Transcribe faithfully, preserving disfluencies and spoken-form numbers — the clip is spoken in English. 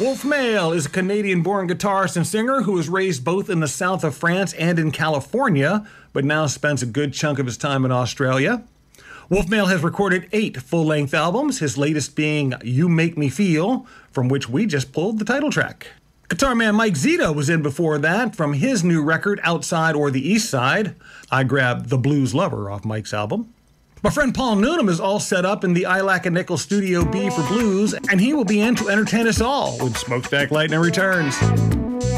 Wolf Mail is a Canadian-born guitarist and singer who was raised both in the south of France and in California, but now spends a good chunk of his time in Australia. Wolf Mail has recorded eight full-length albums, his latest being You Make Me Feel, from which we just pulled the title track. Guitar man Mike Zito was in before that from his new record, Outside or the East Side. I grabbed The Blues Lover off Mike's album. My friend Paul Noonan is all set up in the I Lack a Nickel Studio B for Blues, and he will be in to entertain us all when Smokestack Lightning returns.